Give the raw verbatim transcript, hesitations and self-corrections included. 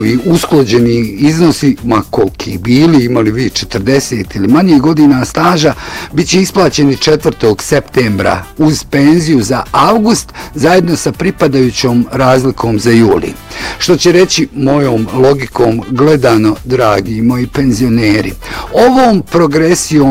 i usklađeni iznosi, ma koliki bili, imali vi četrdeset ili manje godina staža, bit će isplaćeni četvrtog septembra uz penziju za avgust zajedno sa pripadajućom razlikom za juli. Što će reći mojom logikom gledano, dragi moji penzioneri, ovom progresijom